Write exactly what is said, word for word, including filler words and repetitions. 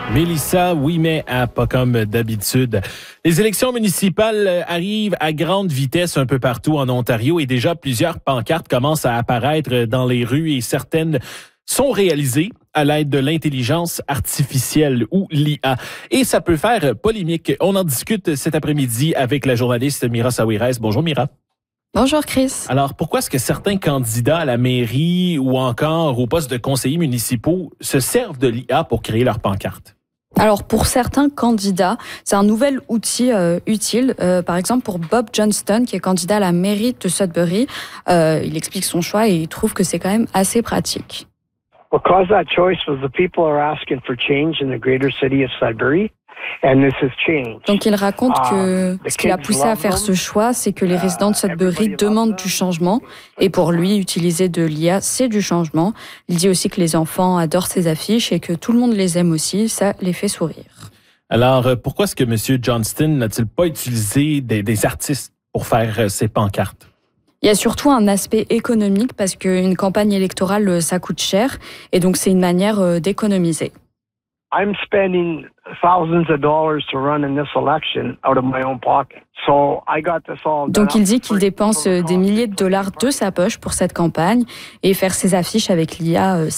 Mélissa, oui, mais à pas comme d'habitude. Les élections municipales arrivent à grande vitesse un peu partout en Ontario et déjà plusieurs pancartes commencent à apparaître dans les rues et certaines sont réalisées à l'aide de l'intelligence artificielle ou l'I A. Et ça peut faire polémique. On en discute cet après-midi avec la journaliste Mira Sawiris. Bonjour Mira. Bonjour Chris. Alors, pourquoi est-ce que certains candidats à la mairie ou encore au poste de conseillers municipaux se servent de l'I A pour créer leurs pancartes? Alors pour certains candidats, c'est un nouvel outil euh, utile. Euh, par exemple pour Bob Johnston, qui est candidat à la mairie de Sudbury, euh, il explique son choix et il trouve que c'est quand même assez pratique. Because that choice was the people are asking for change in the greater city of Sudbury. And this has changed. Donc il raconte que ce qui l'a poussé à faire ce choix, c'est que les résidents de Sudbury demandent du changement. Et pour lui, utiliser de l'I A, c'est du changement. Il dit aussi que les enfants adorent ces affiches et que tout le monde les aime aussi. Ça les fait sourire. Alors, pourquoi est-ce que M. Johnston n'a-t-il pas utilisé des, des artistes pour faire ces pancartes? Il y a surtout un aspect économique parce qu'une campagne électorale, ça coûte cher. Et donc c'est une manière d'économiser. I'm spending thousands of dollars to run in this election out of my own pocket. So I got this all done. Donc il dit qu'il dépense des milliers de dollars de sa poche pour cette campagne et faire ses affiches avec l'I A,